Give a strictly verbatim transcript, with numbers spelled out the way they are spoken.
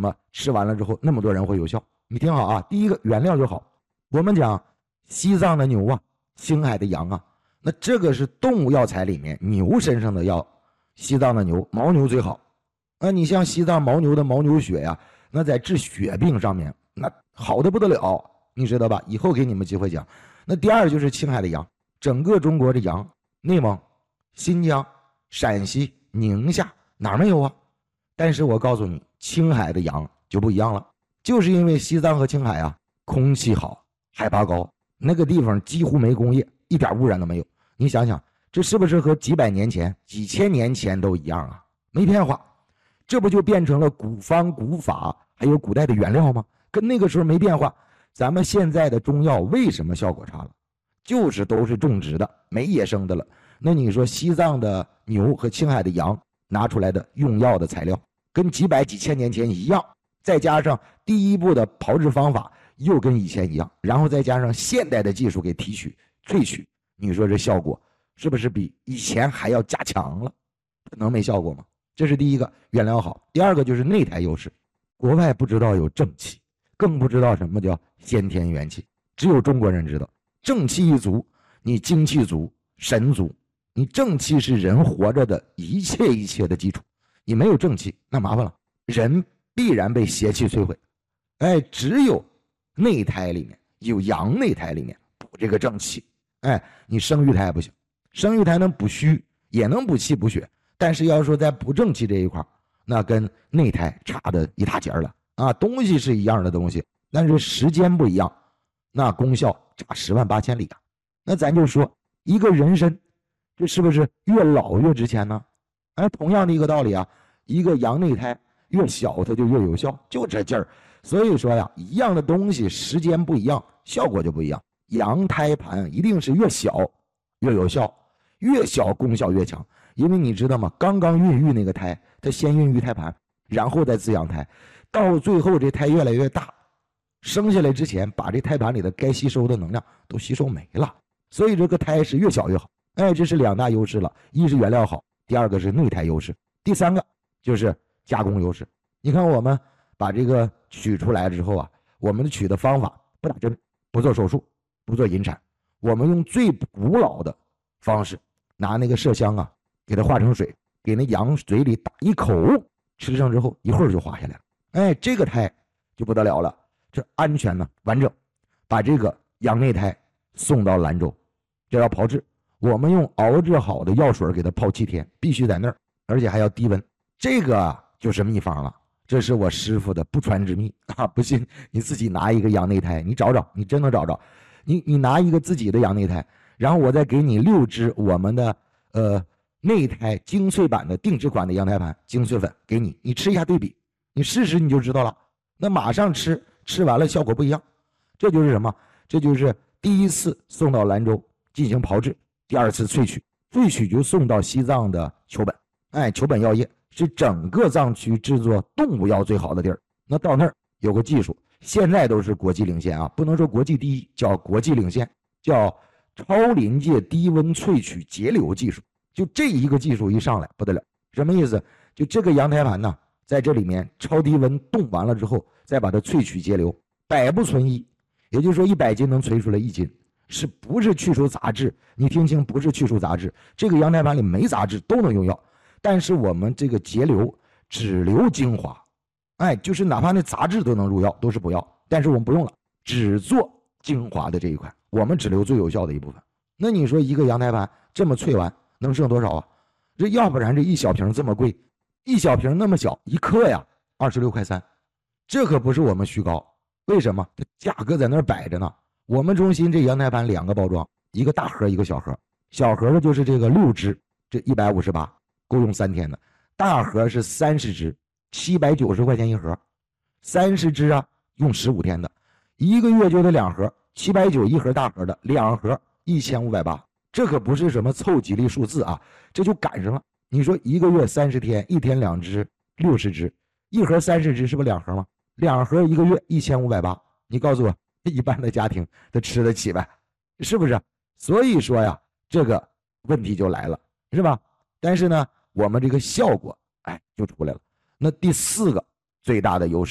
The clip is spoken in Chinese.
么吃完了之后那么多人会有效？你听好啊，第一个原料就好。我们讲西藏的牛啊，青海的羊啊，那这个是动物药材里面牛身上的药，西藏的牛牦牛最好。那你像西藏牦牛的牦牛血呀，那在治血病上面那好的不得了，你知道吧？以后给你们机会讲。那第二就是青海的羊，整个中国的羊，内蒙、新疆、陕西、宁夏哪儿没有啊？但是我告诉你，青海的羊就不一样了，就是因为西藏和青海啊，空气好，海拔高，那个地方几乎没工业，一点污染都没有。你想想，这是不是和几百年前、几千年前都一样啊？没变化，这不就变成了古方古法，还有古代的原料吗？跟那个时候没变化。咱们现在的中药为什么效果差了？就是都是种植的，没野生的了。那你说西藏的牛和青海的羊拿出来的用药的材料，跟几百几千年前一样，再加上第一步的炮制方法又跟以前一样，然后再加上现代的技术给提取、萃取，你说这效果是不是比以前还要加强了？能没效果吗？这是第一个，原料好。第二个就是内台优势，国外不知道有正气，更不知道什么叫先天元气，只有中国人知道。正气一足，你精气足，神足。你正气是人活着的一切一切的基础，你没有正气，那麻烦了，人必然被邪气摧毁。哎，只有内胎里面有阳内胎里面补这个正气。哎，你生育胎不行，生育胎能补虚，也能补气补血，但是要说在补正气这一块，那跟内胎差的一大截了啊！东西是一样的东西，但是时间不一样，那功效差十万八千里啊！那咱就说一个人参，这是不是越老越值钱呢？哎，同样的一个道理啊，一个阳内胎越小它就越有效，就这劲儿。所以说呀，一样的东西时间不一样，效果就不一样。阳胎盘一定是越小越有效，越小功效越强。因为你知道吗？刚刚孕育那个胎，它先孕育胎盘，然后再滋养胎，到最后这胎越来越大，生下来之前把这胎盘里的该吸收的能量都吸收没了，所以这个胎是越小越好。哎，这是两大优势了，一是原料好，第二个是内胎优势，第三个就是加工优势。你看我们把这个取出来之后啊，我们的取的方法不打针，不做手术，不做引产，我们用最古老的方式，拿那个麝香啊给它化成水，给那羊嘴里打一口，吃上之后一会儿就化下来了。哎，这个胎就不得了了，这安全呢完整。把这个羊内胎送到兰州，这要炮制，我们用熬制好的药水给它泡七天，必须在那儿，而且还要低温。这个就是秘方了，这是我师傅的不传之秘啊！不信你自己拿一个羊内胎，你找找，你真能找着。你你拿一个自己的羊内胎，然后我再给你六支我们的呃内胎精粹版的定制款的羊胎盘精粹粉给你，你吃一下对比，你试试你就知道了。那马上吃，吃完了效果不一样。这就是什么？这就是第一次送到兰州进行炮制，第二次萃取，萃取就送到西藏的球本。哎，球本药业是整个藏区制作动物药最好的地儿。那到那儿有个技术，现在都是国际领先啊，不能说国际第一，叫国际领先，叫超临界低温萃取节流技术。就这一个技术一上来不得了，什么意思？就这个羊胎盘呢，在这里面超低温冻完了之后，再把它萃取节流，百不存一，也就是说一百斤能萃出来一斤，是不是去除杂质？你听清，不是去除杂质，这个羊胎盘里没杂质都能用药，但是我们这个节流只留精华，哎，就是哪怕那杂质都能入药，都是补药，但是我们不用了，只做精华的这一块，我们只留最有效的一部分。那你说一个羊胎盘这么萃完能剩多少啊？这要不然这一小瓶这么贵，一小瓶那么小，一克呀二十六块三，这可不是我们虚高。为什么？这价格在那儿摆着呢。我们中心这羊胎盘两个包装，一个大盒一个小盒，小盒的就是这个六支，这一百五十八，够用三天的。大盒是三十支，七百九十块钱一盒，三十支啊，用十五天的，一个月就得两盒，七百九一盒大盒的，两盒一千五百八。这可不是什么凑吉利数字啊，这就赶上了。你说一个月三十天，一天两支，六十支，一盒三十支，是不是两盒吗？两盒一个月一千五百八，你告诉我，一般的家庭他吃得起呗？是不是？所以说呀，这个问题就来了，是吧？但是呢，我们这个效果，哎，就出来了。那第四个最大的优势。